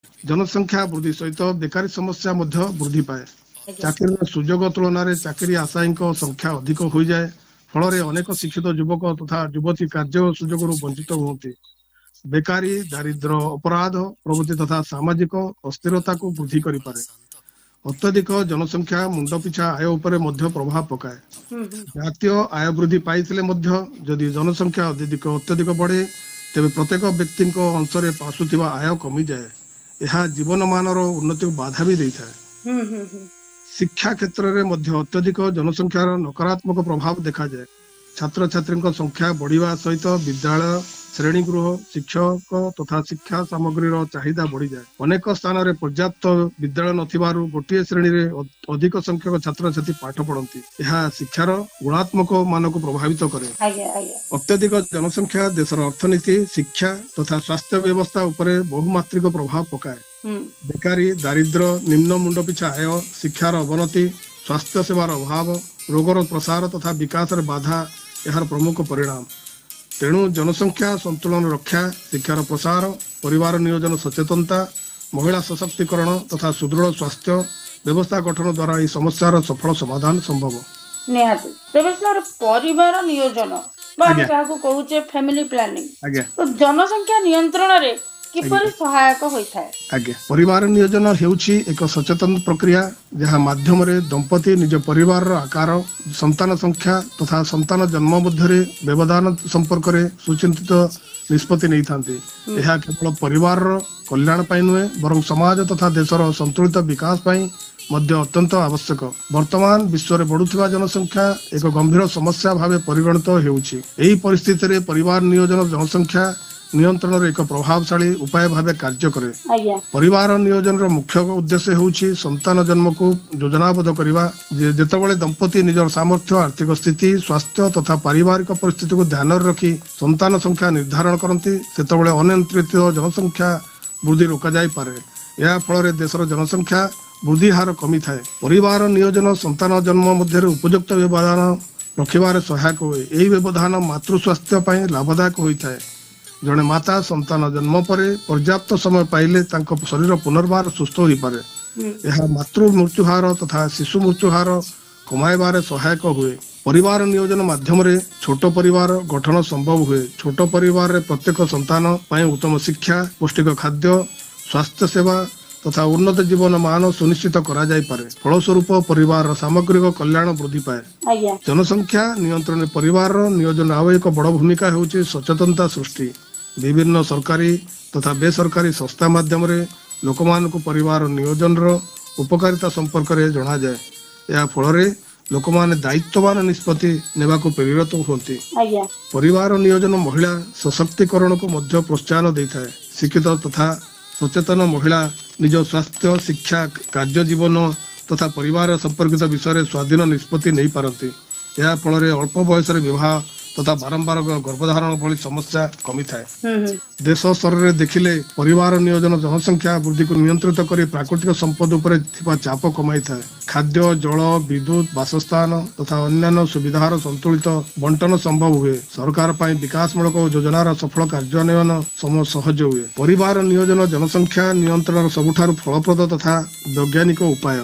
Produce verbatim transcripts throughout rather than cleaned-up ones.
जनसंख्या वृद्धि सहित बेकारी समस्या मध्य वृद्धि पाए। ଆଜ୍ଞା चाकरी सुजोग तुलन चाकरी आशायी संख्या अधिक हो जाए। फल अनेक शिक्षित युवक तथा युवती कार्य सुजोग वंचित होती। बेकारी दारिद्र अपराध प्रवृत्ति तथा सामाजिक अस्थिरता को वृद्धि करें। अत्यधिक जनसंख्या मुंड पिछा आय उपर मध्य प्रभाव पकाए। ହୁଁ ହୁଁ जातीय आय वृद्धि पाइथिले मध्य जदि जनसंख्या अत्यधिक अत्यधिक बढ़े तेबे प्रत्येक व्यक्ति अंशरे आसुथिबा आय कमी जाए। यह जीवन मानर उन्नति को बाधा भी देता है। ହୁଁ ହୁଁ ହୁଁ शिक्षा क्षेत्र में मध्य अत्यधिक जनसंख्यार नकारात्मक प्रभाव देखा जाए। छात्र छात्री संख्या बढ़िया सहित विद्यालय श्रेणीगृह शिक्षक तथा शिक्षा सामग्रीर चाहिदा बढ़ी जाए। अनेक स्थान में पर्याप्त विद्यालय नथिबारु गोटे श्रेणी में अधिक संख्यक छात्र छात्री पाठ पढ़ती। यह शिक्षार गुणात्मक मान को प्रभावित करे। ଆଜ୍ଞା ଆଜ୍ଞା अत्यधिक जनसंख्या देशर अर्थनीति शिक्षा तथा स्वास्थ्य व्यवस्था उपरे बहुमात्रिक प्रभाव पकाए। ହୁଁ बेकारी दारिद्र निम्न मुंड पिछा आय शिक्षार अवनति स्वास्थ्य सेवार अभाव रोगर प्रसार तथा विकास बाधा यार प्रमुख परिणाम। तेणु जनसंख्या संतुलन रक्षा शिक्षार प्रसार परिवार नियोजन सचेतनता महिला सशक्तिकरण तथा सुदृढ़ स्वास्थ्य व्यवस्था गठन द्वारा यह समस्यार सफल समाधान संभव। निहाती तेबे सर परिवार नियोजन बा आज्ञा। काहाको कहूचे फैमिली प्लानिंग आज्ञा तो जनसंख्या नियंत्रण रे किपरि सहायक होइथाय। आज्ञा परिवार नियोजन हेउछि एक सचेतन प्रक्रिया जहाँ माध्यम रे दंपति निज परिवार रो आकार संतान संख्या तथा संतान जन्म मध्य व्यवधान संपर्क रे सुचिंतित निष्पत्ति नहीं थांती। यह केवल परिवार रो कल्याण पाई नुहे बरं समाज तथा देशर संतुलित विकास पाई मध्य अत्यंत आवश्यक। वर्तमान विश्व में बढ़ुवा जनसंख्या एक गंभीर समस्या भाव परिगणित हेउछि। एही परिस्थिति रे परिवार नियोजन जनसंख्या नियंत्रण एक प्रभावशाली उपाय भाव कार्य करे। आज्ञा परिवार नियोजन रो मुख्य उद्देश्य हेउछि संतान जन्म को योजनाबद्ध करबा। जेतेबेले दंपति निजर सामर्थ्य आर्थिक स्थिति स्वास्थ्य तथा पारिवारिक परिस्थिति को ध्यान रखी संतान संख्या निर्धारण करती सेतेबेले अनियंत्रित जनसंख्या वृद्धि रोका जाय पारे। या फल देशर जनसंख्या वृद्धि हार कमी थाए। परिवार नियोजन संतान जन्म मध्य उपयुक्त व्यवधान रखिबार सहायक हुए। यही व्यवधान मातृ स्वास्थ्य पई लाभदायक होता है। जड़े माता संतान जन्म पर पर्याप्त समय पाइले तांको शरीर पुनर्बार सुस्थ हो पारे। यह मातृ मृत्यु हार तथा शिशु मृत्यु हार कमाइबार सहायक हुए। परिवार नियोजन माध्यम रे छोट परिवार गठन संभव हुए। छोट परिवार रे प्रत्येक संतान पई उत्तम शिक्षा पौष्टिक खाद्य स्वास्थ्य सेवा तथा उन्नत जीवन मान सुनिश्चित करा जाय पारे। फलस्वरूप परिवार सामग्रिक कल्याण वृद्धि पाए। आज्ञा जनसंख्या नियंत्रण परिवार नियोजन आव एक बड़ भूमिका हेउछि सचेतनता सृष्टि। विभिन्न सरकारी तथा बेसरकारी संस्था माध्यम रे लोकमान को परिवार नियोजन रो उपकारिता संपर्क रे जणा जाय। या फल रे लोकमान दायित्ववान निष्पत्ति नेबा को प्रेरित होती। आज्ञा परिवार नियोजन महिला सशक्तिकरण को मध्य प्रोत्साहन देता है। शिक्षित तथा सचेतन महिला निज स्वास्थ्य शिक्षा कार्य जीवन तथा परिवार संपर्कित विषय स्वाधीन निष्पत्ति नहीं पारती। या फल अल्प बयस विवाह तथा बारंबार गर्भधारण भली समस्या कमी थाए। देश स्तर में देखिले परिवार नियोजन जनसंख्या वृद्धि को नियंत्रित कर प्राकृतिक संपद उपर थिबा चाप कमाई थाए। खाद्य जल विद्युत बासस्थान तथा अन्य सुविधार संतुलित बंटन संभव हुए। सरकार पाई विकासमूलक योजनार सफल कार्यान्वयन समय सहज हुए। परिवार नियोजन जनसंख्या नियंत्रण सबुठारु फलप्रद तथा वैज्ञानिक उपाय।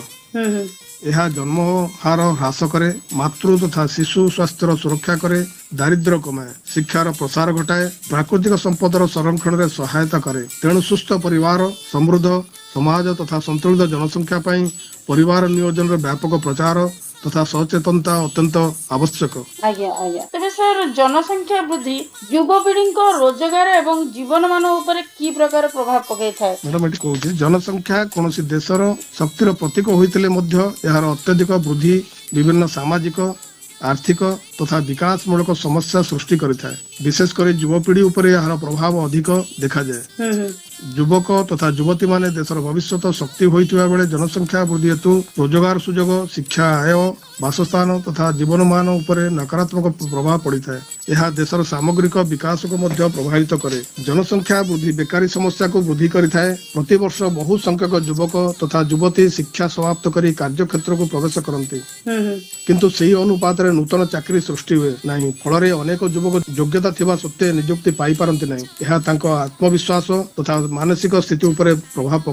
यह जन्म हार ह्रास करे मातृ तथा शिशु स्वास्थ्य सुरक्षा करे दारिद्र्य कमाए शिक्षार प्रसार घटाए प्राकृतिक संपदर संरक्षण में सहायता करे। तेणु सुस्थ परिवार समृद्ध समाज तथा संतुलित जनसंख्या पाई परिवार नियोजन व्यापक प्रचार तथा सचेतनता अत्यंत आवश्यक। आज्ञा आज्ञा तेबे सर जनसंख्या वृद्धि युवपीढ़ी को रोजगार एवं जीवन मान उपर की प्रकार प्रभाव पकाई थाए। मैडम ये कहूँ जनसंख्या कौन देशर शक्तिर प्रतीक होते यार अत्यधिक वृद्धि विभिन्न सामाजिक आर्थिक तथा विकासमूलक समस्या सृष्टि करिଥାଏ। विशेषकर युवपीढ़ी उपर यार प्रभाव अधिक देखा जाए। युवक तथा युवती माने देशर भविष्यत शक्ति होइतिबा बेले जनसंख्या वृद्धि हेतु रोजगार सुजोग शिक्षा आय बासस्थान तथा जीवन मान उपर नकारात्मक प्रभाव पड़ी थाए। यह देशर सामग्रिक विकास को मध्य प्रभावित करे। जनसंख्या वृद्धि बेकारी समस्या को वृद्धि करिଥାଏ। प्रति वर्ष बहु संख्यक युवक तथा युवती शिक्षा समाप्त करी कार्य क्षेत्र को प्रवेश करती किंतु सही अनुपात रे नूतन चाकरी सृष्टि हुए नहीं। फल अनेक युवक योग्यता थिबा सत्वे नियुक्ति पाई पारंती नहीं। यह तांको आत्मविश्वास तथा मानसिक स्थिति उपर प्रभाव